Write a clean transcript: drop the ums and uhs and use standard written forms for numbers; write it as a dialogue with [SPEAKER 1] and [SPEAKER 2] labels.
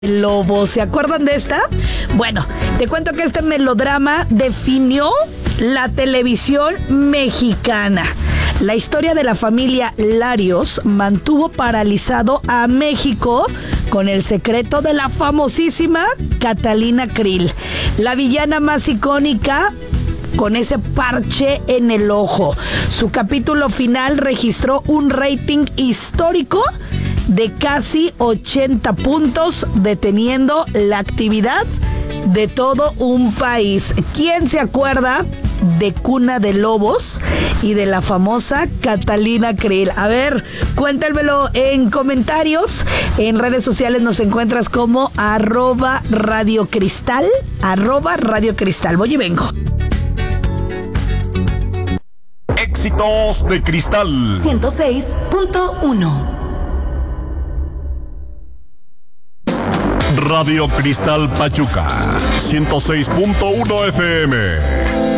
[SPEAKER 1] Lobo, ¿se acuerdan de esta? Bueno, te cuento que este melodrama definió la televisión mexicana. La historia de la familia Larios mantuvo paralizado a México con el secreto de la famosísima Catalina Krill, la villana más icónica con ese parche en el ojo. Su capítulo final registró un rating histórico de casi 80 puntos, deteniendo la actividad de todo un país. ¿Quién se acuerda de Cuna de Lobos y de la famosa Catalina Krill? A ver, cuéntamelo en comentarios. En redes sociales nos encuentras como @Radio Cristal, @Radio Cristal. Voy y vengo.
[SPEAKER 2] Éxitos de Cristal
[SPEAKER 3] 106.1.
[SPEAKER 2] Radio Cristal Pachuca 106.1 FM.